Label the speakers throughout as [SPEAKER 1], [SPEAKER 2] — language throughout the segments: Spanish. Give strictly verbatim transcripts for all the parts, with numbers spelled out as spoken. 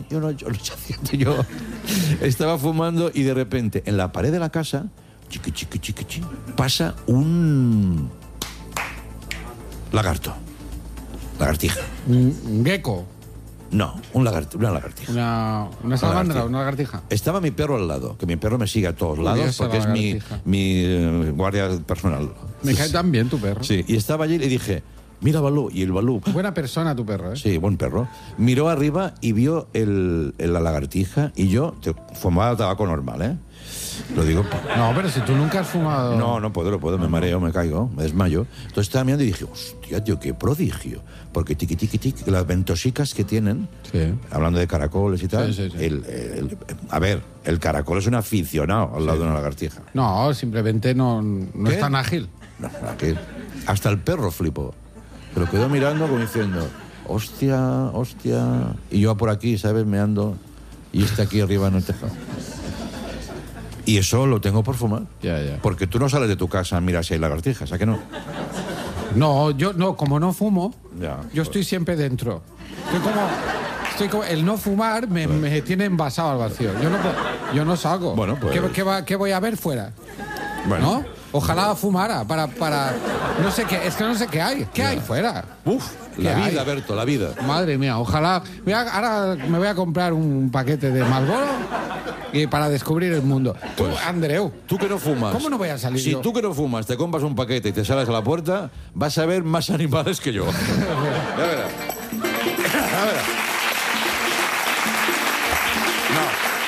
[SPEAKER 1] yo no, yo no sé haciendo yo. Estaba fumando y de repente, en la pared de la casa, chiqui, chiqui, chiqui, chiqui, pasa un lagarto. Lagartija.
[SPEAKER 2] Un gecko.
[SPEAKER 1] No, un lagarto, una lagartija.
[SPEAKER 2] Una, una salamandra, una lagartija.
[SPEAKER 1] Estaba mi perro al lado, que mi perro me sigue a todos
[SPEAKER 2] Uy,
[SPEAKER 1] lados
[SPEAKER 2] esa
[SPEAKER 1] porque es mi,
[SPEAKER 2] lagartija.
[SPEAKER 1] mi eh, guardia personal.
[SPEAKER 2] Me cae tan bien tu perro.
[SPEAKER 1] Sí, y estaba allí y le dije, mira Balú, y el Balú...
[SPEAKER 2] Buena persona tu perro, ¿eh?
[SPEAKER 1] Sí, buen perro. Miró arriba y vio el, el- la lagartija y yo te, fumaba tabaco normal, ¿eh? Lo digo... por-
[SPEAKER 2] No, pero si tú nunca has fumado...
[SPEAKER 1] No, no puedo, no puedo, me mareo, me caigo, me desmayo. Entonces estaba mirando y dije, hostia, tío, qué prodigio. Porque tiqui, tiqui, tiqui, las ventosicas que tienen,
[SPEAKER 2] Sí.
[SPEAKER 1] hablando de caracoles y tal,
[SPEAKER 2] Sí, sí, sí.
[SPEAKER 1] el- el- a ver, el caracol es un aficionado al lado de una lagartija.
[SPEAKER 2] No, simplemente no, no
[SPEAKER 1] ¿Qué?
[SPEAKER 2] es tan ágil.
[SPEAKER 1] No, aquí, hasta el perro flipó. Se lo quedó mirando como diciendo, hostia, hostia. Y yo por aquí, ¿sabes? Meando. Y está aquí arriba en el tejado. Y eso lo tengo por fumar.
[SPEAKER 2] Ya, ya.
[SPEAKER 1] Porque tú no sales de tu casa a mirar si hay lagartijas, ¿a que no?
[SPEAKER 2] No, yo no, como no fumo,
[SPEAKER 1] Ya,
[SPEAKER 2] yo
[SPEAKER 1] pues.
[SPEAKER 2] estoy siempre dentro. Estoy como, estoy como el no fumar me, me tiene envasado al vacío. Yo no, puedo- yo no salgo.
[SPEAKER 1] Bueno, pues.
[SPEAKER 2] ¿Qué, qué va- qué voy a ver fuera?
[SPEAKER 1] Bueno.
[SPEAKER 2] ¿No? Ojalá fumara para, para, no sé qué, es que no sé qué hay. ¿Qué hay fuera?
[SPEAKER 1] Uf, la
[SPEAKER 2] ¿Qué
[SPEAKER 1] vida,
[SPEAKER 2] hay?
[SPEAKER 1] Berto, la vida.
[SPEAKER 2] Madre mía, ojalá. Voy a- ahora me voy a comprar un paquete de Marlboro y para descubrir el mundo. Tú,
[SPEAKER 1] Pues,
[SPEAKER 2] Andreu,
[SPEAKER 1] Tú que no fumas.
[SPEAKER 2] ¿Cómo no voy a salir
[SPEAKER 1] Si
[SPEAKER 2] yo?
[SPEAKER 1] tú que no fumas te compras un paquete y te sales a la puerta, vas a ver más animales que yo. Ya verás. Ya verás. No.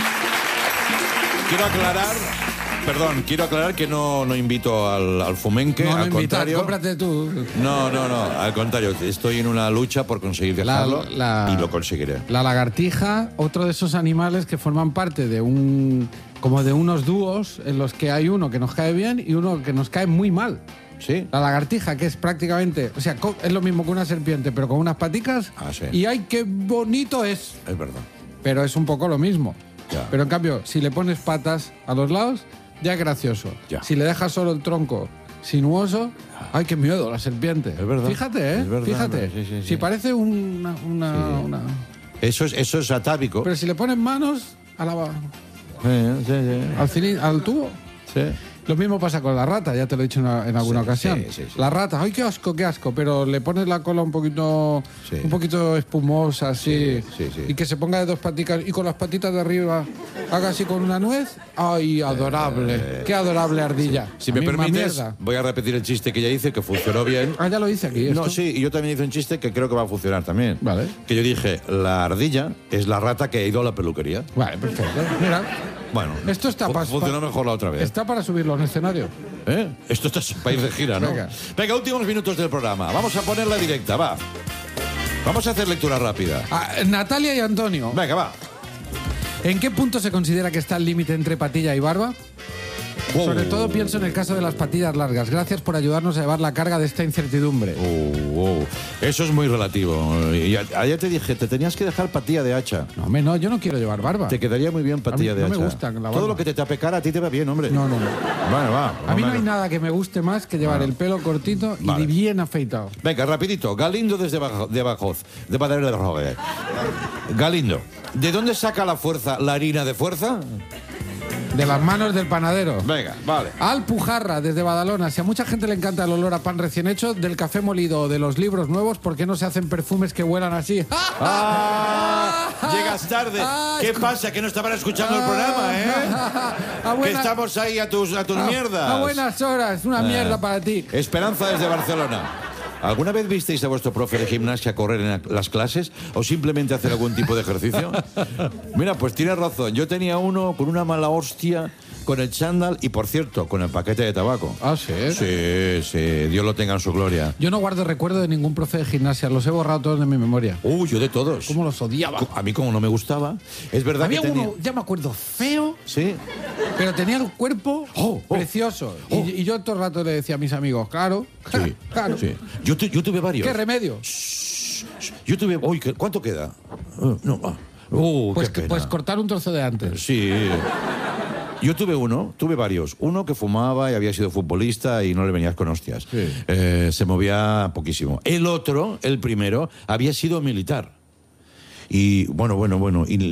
[SPEAKER 1] Quiero aclarar, perdón, quiero aclarar que no, no invito al, al fumenque,
[SPEAKER 2] no
[SPEAKER 1] al
[SPEAKER 2] lo invitas,
[SPEAKER 1] contrario.
[SPEAKER 2] cómprate tú.
[SPEAKER 1] No, no, no, al contrario, estoy en una lucha por conseguir
[SPEAKER 2] La-
[SPEAKER 1] dejarlo
[SPEAKER 2] la-
[SPEAKER 1] y lo conseguiré.
[SPEAKER 2] La lagartija, otro de esos animales que forman parte de un como de unos dúos en los que hay uno que nos cae bien y uno que nos cae muy mal.
[SPEAKER 1] ¿Sí?
[SPEAKER 2] La lagartija, que es prácticamente, o sea, co- es lo mismo que una serpiente, pero con unas paticas.
[SPEAKER 1] Ah, sí.
[SPEAKER 2] Y ¡ay, qué bonito es!
[SPEAKER 1] Es verdad.
[SPEAKER 2] Pero es un poco lo mismo.
[SPEAKER 1] Ya.
[SPEAKER 2] Pero en cambio, si le pones patas a los lados, ya es gracioso.
[SPEAKER 1] Ya.
[SPEAKER 2] Si le dejas solo el tronco sinuoso, ¡ay, qué miedo la serpiente!
[SPEAKER 1] Es verdad.
[SPEAKER 2] Fíjate, ¿eh?
[SPEAKER 1] Es verdad,
[SPEAKER 2] Fíjate.
[SPEAKER 1] sí, sí, sí.
[SPEAKER 2] Si parece una... una,
[SPEAKER 1] Sí.
[SPEAKER 2] una-
[SPEAKER 1] Eso es, eso es atávico.
[SPEAKER 2] Pero si le pones manos a la,
[SPEAKER 1] Sí, sí, sí.
[SPEAKER 2] al, cilin- al tubo...
[SPEAKER 1] Sí.
[SPEAKER 2] Lo mismo pasa con la rata, ya te lo he dicho en, en alguna
[SPEAKER 1] Sí,
[SPEAKER 2] ocasión.
[SPEAKER 1] sí, sí, sí.
[SPEAKER 2] La rata, ¡ay, qué asco, qué asco! Pero le pones la cola un poquito
[SPEAKER 1] Sí.
[SPEAKER 2] un poquito espumosa, así,
[SPEAKER 1] Sí, sí, sí.
[SPEAKER 2] y que se ponga de dos paticas y con las patitas de arriba haga así con una nuez. ¡Ay, adorable! ¡Qué adorable ardilla!
[SPEAKER 1] Si
[SPEAKER 2] La
[SPEAKER 1] me
[SPEAKER 2] misma
[SPEAKER 1] permites,
[SPEAKER 2] mierda.
[SPEAKER 1] voy a repetir el chiste que ya hice, que funcionó bien.
[SPEAKER 2] Ah, ya lo hice aquí.
[SPEAKER 1] No,
[SPEAKER 2] esto.
[SPEAKER 1] sí, y yo también hice un chiste que creo que va a funcionar también.
[SPEAKER 2] Vale.
[SPEAKER 1] Que yo dije, la ardilla es la rata que ha ido a la peluquería.
[SPEAKER 2] Vale, perfecto. Mira,
[SPEAKER 1] Bueno,
[SPEAKER 2] esto está
[SPEAKER 1] fu-
[SPEAKER 2] pa-
[SPEAKER 1] funcionó
[SPEAKER 2] pa-
[SPEAKER 1] mejor la otra vez.
[SPEAKER 2] está para subirlo en escenario.
[SPEAKER 1] ¿Eh? Esto está para ir de gira, ¿no?
[SPEAKER 2] Venga.
[SPEAKER 1] Venga, últimos minutos del programa. Vamos a ponerla directa, va. Vamos a hacer lectura rápida.
[SPEAKER 2] Ah, Natalia y Antonio,
[SPEAKER 1] Venga, va.
[SPEAKER 2] ¿en qué punto se considera que está el límite entre patilla y barba?
[SPEAKER 1] Wow.
[SPEAKER 2] Sobre todo pienso en el caso de las patillas largas. Gracias por ayudarnos a llevar la carga de esta incertidumbre.
[SPEAKER 1] Oh, wow. Eso es muy relativo. Y a- ayer te dije, te tenías que dejar patilla de hacha.
[SPEAKER 2] No, hombre, no, yo no quiero llevar barba.
[SPEAKER 1] Te quedaría muy bien patilla
[SPEAKER 2] A mí
[SPEAKER 1] de
[SPEAKER 2] no me
[SPEAKER 1] hacha.
[SPEAKER 2] gusta la barba.
[SPEAKER 1] Todo lo que te tape cara a ti te va bien, hombre.
[SPEAKER 2] No, no, no.
[SPEAKER 1] Bueno, va.
[SPEAKER 2] A mí no
[SPEAKER 1] hombre.
[SPEAKER 2] hay nada que me guste más que llevar el pelo cortito y
[SPEAKER 1] Vale.
[SPEAKER 2] bien afeitado.
[SPEAKER 1] Venga, rapidito. Galindo desde Bajo- de Bajoz. De Padre de Rogue. Galindo, ¿de dónde saca la fuerza la harina de fuerza?
[SPEAKER 2] De las manos del panadero.
[SPEAKER 1] Venga, vale.
[SPEAKER 2] Alpujarra, desde Badalona. Si a mucha gente le encanta el olor a pan recién hecho, del café molido o de los libros nuevos, ¿por qué no se hacen perfumes que huelan así?
[SPEAKER 1] ¡Ah! Llegas tarde.
[SPEAKER 2] Ah,
[SPEAKER 1] ¿Qué
[SPEAKER 2] escu-
[SPEAKER 1] pasa? Que no estaban escuchando el programa, ¿eh?
[SPEAKER 2] A
[SPEAKER 1] Que
[SPEAKER 2] buena-
[SPEAKER 1] estamos ahí a tus, a tus
[SPEAKER 2] a-
[SPEAKER 1] mierdas.
[SPEAKER 2] A buenas horas, una mierda para ti.
[SPEAKER 1] Esperanza desde Barcelona. ¿Alguna vez visteis a vuestro profe de gimnasia correr en las clases o simplemente hacer algún tipo de ejercicio? Mira, pues tienes razón. Yo tenía uno con una mala hostia, con el chándal y, por cierto, con el paquete de tabaco.
[SPEAKER 2] Ah, ¿sí?
[SPEAKER 1] Sí, sí. Dios lo tenga en su gloria.
[SPEAKER 2] Yo no guardo recuerdo de ningún profe de gimnasia, los he borrado todos de mi memoria.
[SPEAKER 1] Uy, yo de todos.
[SPEAKER 2] ¿Cómo los odiaba?
[SPEAKER 1] A mí como no me gustaba. Es verdad
[SPEAKER 2] Había
[SPEAKER 1] que tenía...
[SPEAKER 2] uno, ya me acuerdo, feo,
[SPEAKER 1] Sí.
[SPEAKER 2] pero tenía el cuerpo
[SPEAKER 1] Oh, oh,
[SPEAKER 2] precioso. Y-
[SPEAKER 1] oh.
[SPEAKER 2] Y, yo todo el rato le decía a mis amigos, claro,
[SPEAKER 1] Sí,
[SPEAKER 2] claro.
[SPEAKER 1] sí. Yo, tu- yo tuve varios.
[SPEAKER 2] ¿Qué remedio?
[SPEAKER 1] Yo tuve... Uy, ¿qué- ¿cuánto queda? Uh, no, ah. Uh,
[SPEAKER 2] Pues,
[SPEAKER 1] qué pena.
[SPEAKER 2] pues cortar un trozo de antes.
[SPEAKER 1] Sí. Yo tuve uno, tuve varios. Uno que fumaba y había sido futbolista y no le venías con hostias.
[SPEAKER 2] Sí.
[SPEAKER 1] Eh, se movía poquísimo. El otro, el primero, había sido militar. Y bueno, bueno, bueno. Y